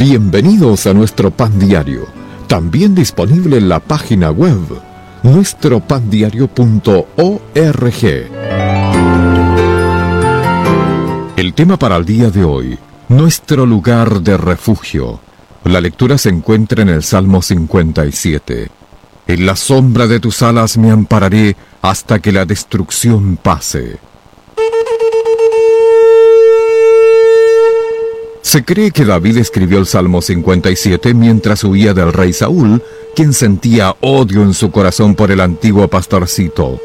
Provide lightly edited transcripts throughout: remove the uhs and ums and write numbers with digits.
Bienvenidos a nuestro Pan Diario, también disponible en la página web nuestropandiario.org. El tema para el día de hoy: nuestro lugar de refugio. La lectura se encuentra en el Salmo 57. En la sombra de tus alas me ampararé hasta que la destrucción pase. Se cree que David escribió el Salmo 57 mientras huía del rey Saúl, quien sentía odio en su corazón por el antiguo pastorcito.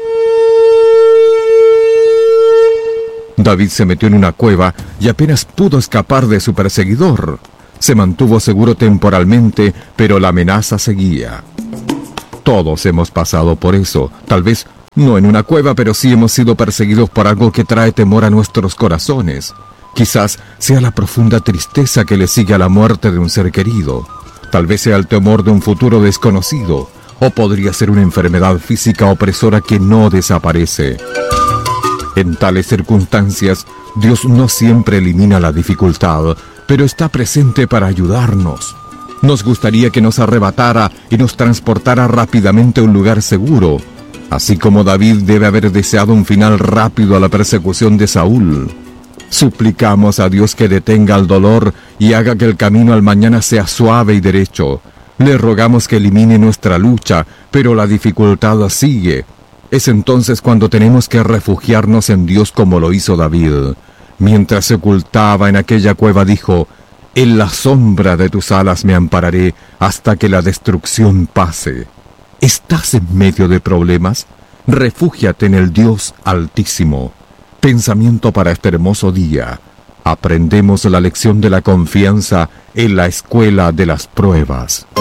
David se metió en una cueva y apenas pudo escapar de su perseguidor. Se mantuvo seguro temporalmente, pero la amenaza seguía. Todos hemos pasado por eso, tal vez no en una cueva, pero sí hemos sido perseguidos por algo que trae temor a nuestros corazones. Quizás sea la profunda tristeza que le sigue a la muerte de un ser querido. Tal vez sea el temor de un futuro desconocido, o podría ser una enfermedad física opresora que no desaparece. En tales circunstancias, Dios no siempre elimina la dificultad, pero está presente para ayudarnos. Nos gustaría que nos arrebatara y nos transportara rápidamente a un lugar seguro, así como David debe haber deseado un final rápido a la persecución de Saúl. Suplicamos a Dios que detenga el dolor y haga que el camino al mañana sea suave y derecho. Le rogamos que elimine nuestra lucha, pero la dificultad sigue. Es entonces cuando tenemos que refugiarnos en Dios como lo hizo David. Mientras se ocultaba en aquella cueva dijo: en la sombra de tus alas me ampararé hasta que la destrucción pase. ¿Estás en medio de problemas? Refúgiate en el Dios Altísimo. Pensamiento para este hermoso día. Aprendemos la lección de la confianza en la escuela de las pruebas.